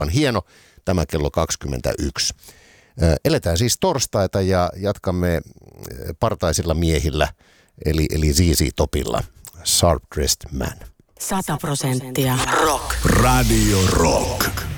hieno, tämä kello 21. Eletään siis torstaita ja jatkamme partaisilla miehillä, eli ZZ Topilla. Sharp Dressed Man. 100% rock. Radio Rock.